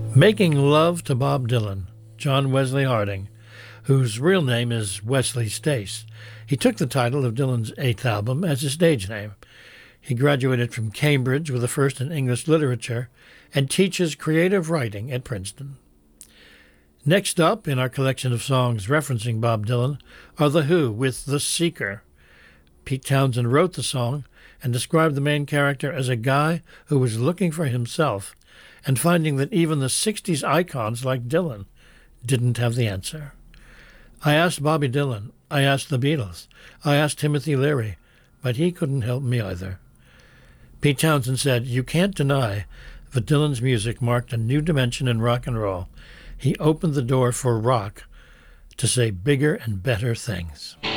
Making Love to Bob Dylan, John Wesley Harding, whose real name is Wesley Stace. He took the title of Dylan's eighth album as his stage name. He graduated from Cambridge with a first in English literature and teaches creative writing at Princeton. Next up in our collection of songs referencing Bob Dylan are The Who with The Seeker. Pete Townsend wrote the song and described the main character as a guy who was looking for himself and finding that even the 60s icons like Dylan didn't have the answer. I asked Bobby Dylan, I asked the Beatles, I asked Timothy Leary, but he couldn't help me either. Pete Townsend said, "You can't deny that Dylan's music marked a new dimension in rock and roll. He opened the door for rock to say bigger and better things."